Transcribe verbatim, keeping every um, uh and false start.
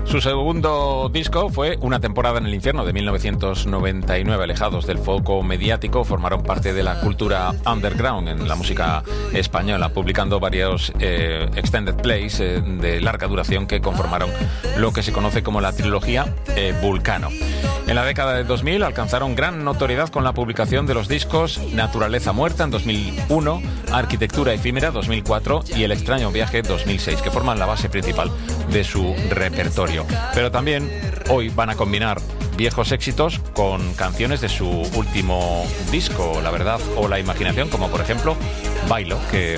Su segundo disco fue Una temporada en el infierno, de mil novecientos noventa y nueve. Alejados del foco mediático, formaron parte de la cultura underground en la música española, publicando varios eh, extended plays eh, de larga duración que conformaron lo que se conoce como la trilogía eh, Vulcano. En la década de dos mil alcanzaron gran notoriedad con la publicación de los discos Naturaleza Muerta en dos mil uno, Arquitectura Efímera dos mil cuatro y El extraño viaje dos mil seis, que forman la base principal de su repertorio. Pero también hoy van a combinar viejos éxitos con canciones de su último disco, La verdad o la imaginación, como por ejemplo Bailo, que